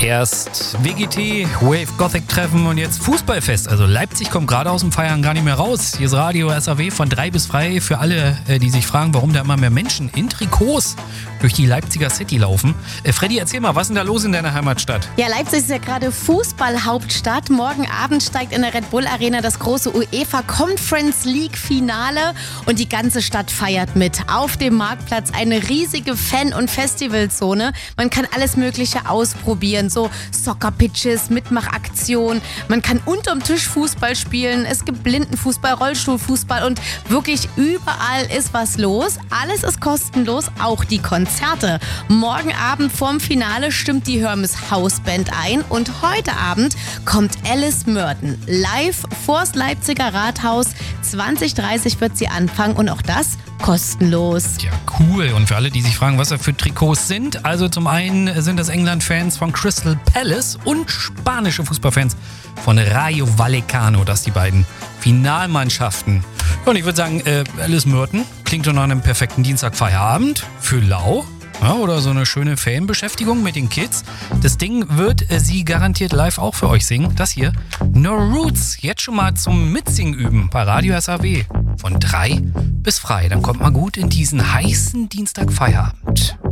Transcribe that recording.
Erst WGT, Wave Gothic Treffen und jetzt Fußballfest. Also Leipzig kommt gerade aus dem Feiern gar nicht mehr raus. Hier ist Radio SAW von 3 bis frei für alle, die sich fragen, warum da immer mehr Menschen in Trikots durch die Leipziger City laufen. Freddy, erzähl mal, was ist denn da los in deiner Heimatstadt? Ja, Leipzig ist ja gerade Fußballhauptstadt. Morgen Abend steigt in der Red Bull Arena das große UEFA Conference League Finale und die ganze Stadt feiert mit. Auf dem Marktplatz eine riesige Fan- und Festivalzone. Man kann alles Mögliche ausprobieren, so Soccer-Pitches, Mitmachaktionen. Man kann unterm Tisch Fußball spielen. Es gibt Blindenfußball, Rollstuhlfußball und wirklich überall ist was los. Alles ist kostenlos, auch die Konzerte. Morgen Abend vorm Finale stimmt die Hermes Hausband ein und heute Abend kommt Alice Merton live vors Leipziger Rathaus. 20:30 wird sie anfangen und auch das kostenlos. Ja, cool. Und für alle, die sich fragen, was da für Trikots sind, also zum einen sind das England-Fans von Crystal Palace und spanische Fußballfans von Rayo Vallecano. Das die beiden Finalmannschaften. Und ich würde sagen, Alice Merton klingt doch nach einem perfekten Dienstagfeierabend für Lau. Ja, oder so eine schöne Fanbeschäftigung mit den Kids. Das Ding wird sie garantiert live auch für euch singen. Das hier, No Roots. Jetzt schon mal zum Mitsingen üben bei Radio SAW. Von 3 bis frei. Dann kommt mal gut in diesen heißen Dienstagfeierabend.